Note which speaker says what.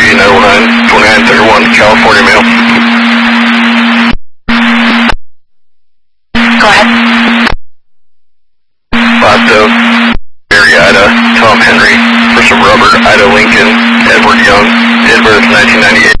Speaker 1: 909, 2931, California male.
Speaker 2: Go ahead.
Speaker 1: Lotto, Mary Ida, Tom Henry, for some rubber, Ida Lincoln, Edward Young, date of birth 1998.